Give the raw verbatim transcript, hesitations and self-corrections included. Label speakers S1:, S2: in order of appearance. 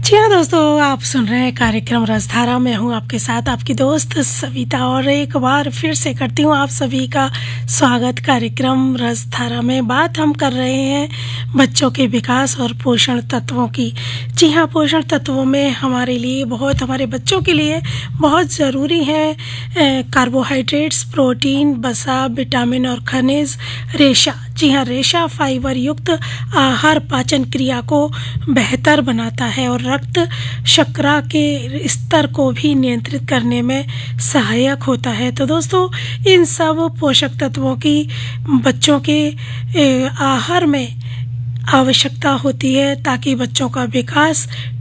S1: जी हाँ दोस्तों, आप सुन रहे हैं कार्यक्रम रसधारा। मैं हूँ आपके साथ आपकी दोस्त सविता और एक बार फिर से करती हूँ आप सभी का स्वागत कार्यक्रम रसधारा में। बात हम कर रहे हैं बच्चों के विकास और पोषण तत्वों की। जी हाँ, पोषण तत्वों में हमारे लिए बहुत हमारे बच्चों के लिए बहुत ज़रूरी है कार्बोहाइड्रेट्स, प्रोटीन, वसा, विटामिन और खनिज। रेशा, जी हाँ, रेशा फाइबर युक्त आहार पाचन क्रिया को बेहतर बनाता है और रक्त शर्करा के स्तर को भी नियंत्रित करने में सहायक होता है। तो दोस्तों, इन सब पोषक तत्वों की बच्चों के आहार में आवश्यकता होती है ताकि बच्चों का विकास